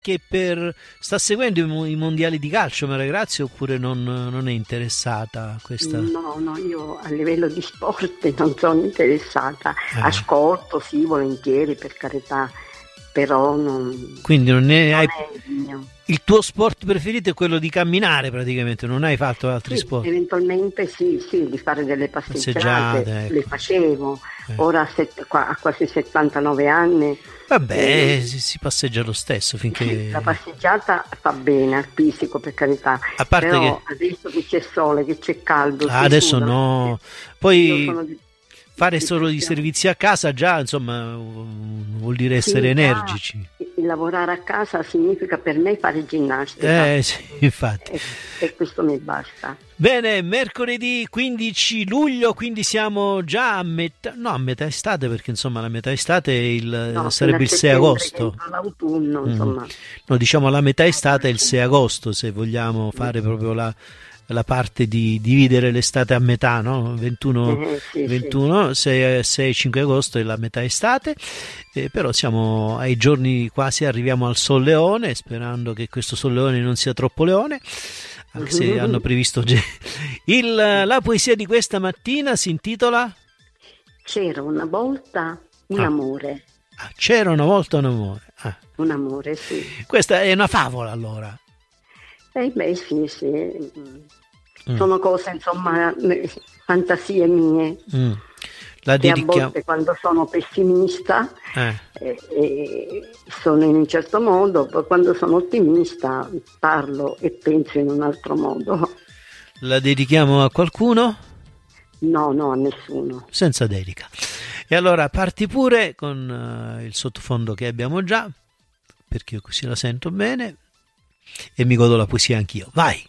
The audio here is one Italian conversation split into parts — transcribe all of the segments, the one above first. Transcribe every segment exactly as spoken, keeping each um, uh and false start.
che per sta seguendo i, mo- i mondiali di calcio, Maria Grazia, oppure non, non è interessata a questa? No, no, io a livello di sport non sono interessata, Eh. ascolto sì, volentieri, per carità, però non, Quindi non ne non hai. è il mio. Il tuo sport preferito è quello di camminare, praticamente, non hai fatto altri Sì, sport? eventualmente sì, sì, di fare delle passeggiate, Passeggiate, ecco. le facevo, Eh. ora a, set- qua- a quasi settantanove anni. Vabbè, eh, si, si passeggia lo stesso Sì, finché. la passeggiata fa bene al fisico, per carità, A parte però che adesso che c'è sole, che c'è caldo, ah, si adesso suda. no, Io poi sono di- fare di solo i questione- servizi a casa già, insomma, vuol dire Sì, essere già, energici. lavorare a casa significa per me fare ginnastica, Eh sì, infatti. e, e questo mi basta. Bene, mercoledì quindici luglio, quindi siamo già a metà, no, a metà estate, perché insomma la metà estate è il, No, sarebbe il fino a sei settembre, agosto. dentro l'autunno, Mm. insomma. No, diciamo la metà estate è il sei agosto, se vogliamo fare proprio la, la parte di dividere l'estate a metà, no? ventuno, Eh, sì, ventuno sei, cinque agosto è la metà estate, eh, però siamo ai giorni quasi, arriviamo al Sol Leone, sperando che questo Sol Leone non sia troppo leone, anche se hanno previsto già. Il, la poesia di questa mattina si intitola C'era una volta un Ah. amore, ah, C'era una volta un amore. Ah, un amore, sì. questa è una favola, allora. Eh beh, sì, sì. Mm. Sono cose, insomma, eh, fantasie mie, Mm. La che a dedichiamo. volte quando sono pessimista Eh. eh, eh, sono in un certo modo, poi quando sono ottimista parlo e penso in un altro modo. La dedichiamo a qualcuno? No, no, a nessuno. Senza dedica. E allora parti pure con uh, il sottofondo che abbiamo già, perché io così la sento bene e mi godo la poesia anch'io. Vai!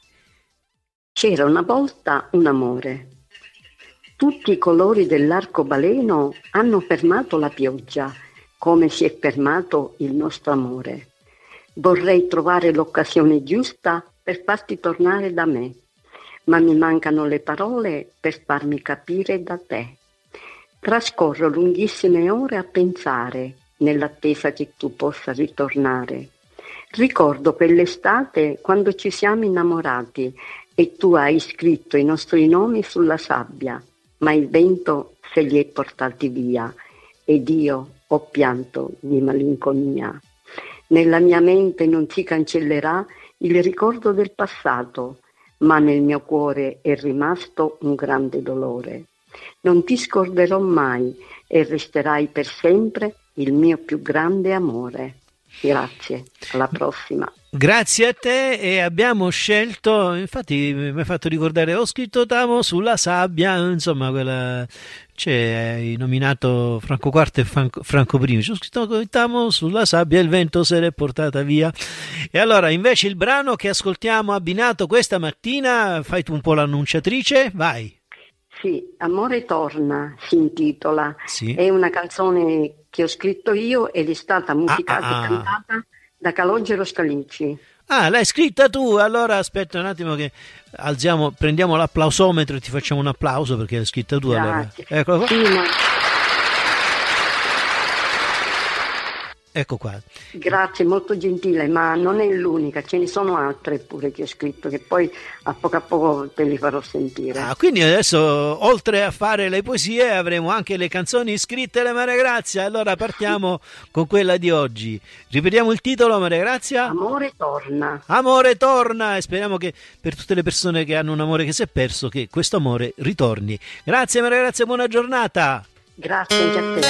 C'era una volta un amore. Tutti i colori dell'arcobaleno hanno fermato la pioggia, come si è fermato il nostro amore. Vorrei trovare l'occasione giusta per farti tornare da me, ma mi mancano le parole per farmi capire da te. Trascorro lunghissime ore a pensare, nell'attesa che tu possa ritornare. Ricordo quell'estate quando ci siamo innamorati e tu hai scritto i nostri nomi sulla sabbia, ma il vento se li è portati via ed io ho pianto di malinconia. Nella mia mente non si cancellerà il ricordo del passato, ma nel mio cuore è rimasto un grande dolore. Non ti scorderò mai e resterai per sempre il mio più grande amore. Grazie, alla prossima. Grazie a te, e abbiamo scelto, infatti mi hai fatto ricordare, ho scritto Tamo sulla sabbia, insomma quella, c'è, hai nominato Franco quarto e Franco, Franco primo, ho scritto Tamo sulla sabbia, il vento se l'è portata via. E allora invece il brano che ascoltiamo abbinato questa mattina, fai tu un po' l'annunciatrice, vai. Sì, Amore torna si intitola, Sì. è una canzone che ho scritto io ed è stata musicata Ah, ah, ah. e cantata da Calogero Scalici. Ah, l'hai scritta tu? Allora aspetta un attimo che alziamo, prendiamo l'applausometro e ti facciamo un applauso perché l'hai scritta tu. Grazie. Allora. Ecco qua. Sì, ma... Ecco qua. Grazie, molto gentile, ma non è l'unica, ce ne sono altre pure che ho scritto, che poi a poco a poco te li farò sentire. Ah, quindi adesso, oltre a fare le poesie, avremo anche le canzoni scritte alle Maria Grazia. Allora partiamo con quella di oggi. Ripetiamo il titolo, Maria Grazia? Amore torna. Amore torna, e speriamo che per tutte le persone che hanno un amore che si è perso, che questo amore ritorni. Grazie Maria Grazia, buona giornata. Grazie anche a te.